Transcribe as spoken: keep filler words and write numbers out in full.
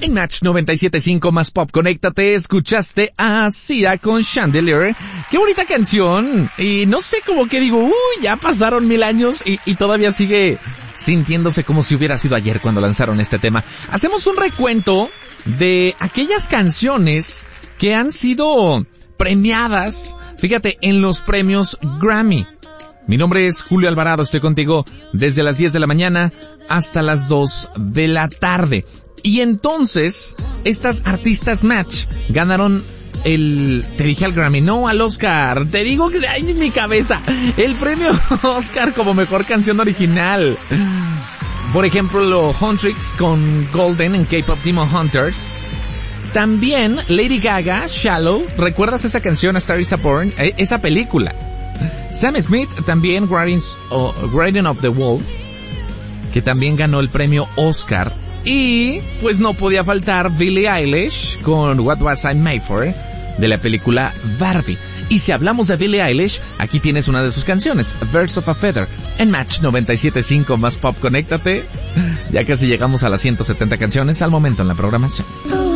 En Match noventa y siete punto cinco más Pop, conéctate, escuchaste a Sia con Chandelier. Qué bonita canción. Y no sé, como que digo, uy, ya pasaron mil años y, y todavía sigue sintiéndose como si hubiera sido ayer cuando lanzaron este tema. Hacemos un recuento de aquellas canciones que han sido premiadas, fíjate, en los premios Grammy. Mi nombre es Julio Alvarado, estoy contigo desde las diez de la mañana hasta las dos de la tarde. Y entonces, estas artistas Match ganaron el, te dije al Grammy, no al Oscar, te digo que hay en mi cabeza, el premio Oscar como mejor canción original. Por ejemplo, Huntrix con Golden en K-Pop Demon Hunters. También Lady Gaga, Shallow, ¿recuerdas esa canción A Star Is Born? Eh, esa película. Sam Smith también, Guardians, oh, Guardian of the World, que también ganó el premio Oscar. Y pues no podía faltar Billie Eilish con What Was I Made For, de la película Barbie. Y si hablamos de Billie Eilish, aquí tienes una de sus canciones, Birds of a Feather, en Match noventa y siete punto cinco más Pop, conéctate. Ya casi llegamos a las ciento setenta canciones al momento en la programación.